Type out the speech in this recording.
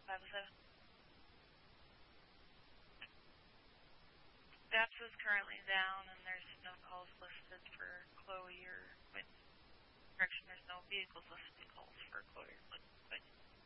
507. VAPS is currently down, and there's no calls listed for Chloe or Whitney. Correction, there's no vehicles listed calls for Chloe or Whitney.